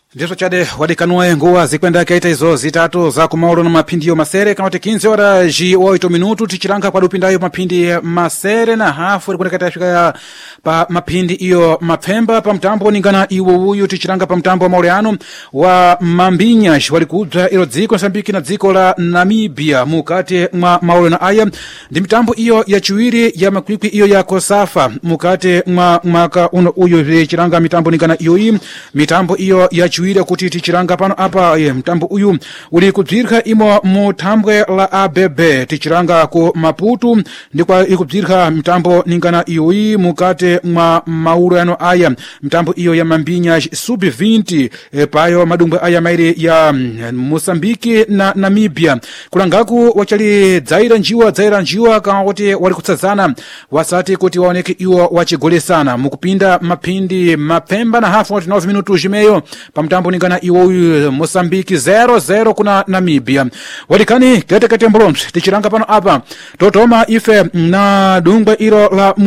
Ndizo chade wadikanue nguwa zikwenda kaita izo zitatu za kumaulo na mapindi yo masere kama te 15 horas ji 8 minuto tichiranga kwa dupindayo mapindi masere na hafu walikwenda kaita shika pa mapindi iyo mapemba pa mtambo ningana iwo uyu tichiranga pa mtambo wa mauleano wa Mambinhas walikudza ilo dziko Msambiki na dziko la Namibia mukate mwa maulo na aya ndi mitambo iyo ya chiwiri ya makwikwi iyo ya Kosafa mukate mwa mwaka uno uyu tichiranga mitambo ningana iyo hii mitambo iyo ya chiwiri kuti tichiranga pano apa mtambo uyu uli kubzirika imo mutambwe la ABB tichiranga ku Maputo ndikwa ikubzirika mitambo ningana iyo mukate mwa maulo yano aya mitambo iyo ya Mambinhas sub-20 payo madumbwe aya mairi ya Mosambiki na Namibia kulangaku wachali dzaira njiwa kama wote wali kutsazana wasati kuti waoneke iwo wachigolesana mukupinda mapindi mapemba na hafu 9 minuto jimeyo pa mtambo ningana iwo Mosambiki 0-0 kuna Namibia walikani kete mbulomsi tichiranga pano apa totoma ife na dungwe ilo la